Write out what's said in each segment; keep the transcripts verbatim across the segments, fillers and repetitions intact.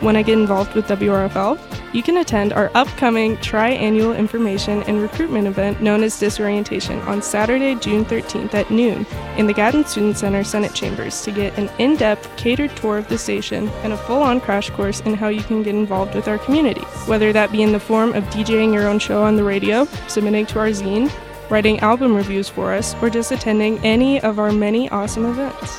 Want to get involved with W R F L? You can attend our upcoming tri-annual information and recruitment event known as Disorientation on Saturday, June thirteenth at noon in the Gaddon Student Center Senate Chambers to get an in-depth catered tour of the station and a full-on crash course in how you can get involved with our community. Whether that be in the form of DJing your own show on the radio, submitting to our zine, writing album reviews for us, or just attending any of our many awesome events.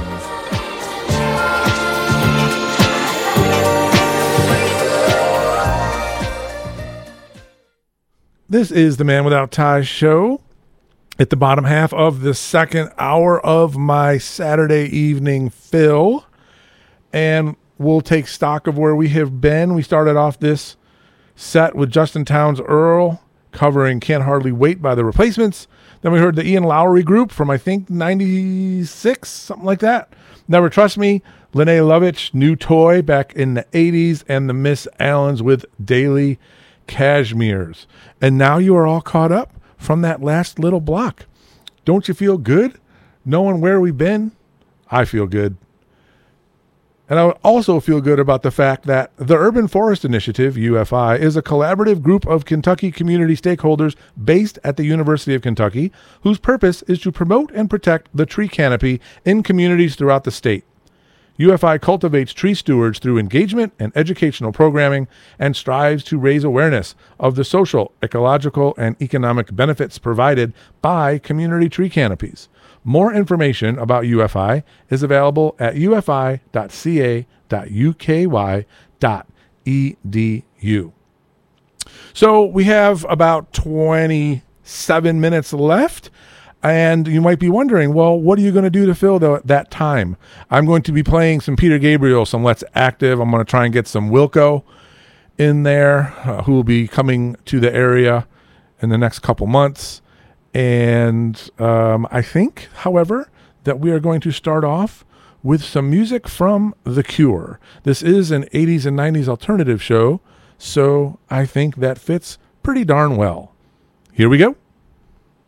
This is the Man Without Ties show at the bottom half of the second hour of my Saturday evening fill. And we'll take stock of where we have been. We started off this set with Justin Townes Earl covering Can't Hardly Wait by The Replacements. Then we heard the Ian Lowry Group from, I think, ninety-six, something like that. Never Trust Me, Lene Lovitch, New Toy back in the eighties, and the Miss Allens with Daily Cashmeres. And now you are all caught up from that last little block. Don't you feel good knowing where we've been? I feel good. And I also feel good about the fact that the Urban Forest Initiative, U F I, is a collaborative group of Kentucky community stakeholders based at the University of Kentucky, whose purpose is to promote and protect the tree canopy in communities throughout the state. U F I cultivates tree stewards through engagement and educational programming and strives to raise awareness of the social, ecological, and economic benefits provided by community tree canopies. More information about U F I is available at u f i dot c a dot u k y dot e d u. So we have about twenty-seven minutes left. And you might be wondering, well, what are you going to do to fill the, that time? I'm going to be playing some Peter Gabriel, some Let's Active. I'm going to try and get some Wilco in there, uh, who will be coming to the area in the next couple months. And um, I think, however, that we are going to start off with some music from The Cure. This is an eighties and nineties alternative show, so I think that fits pretty darn well. Here we go.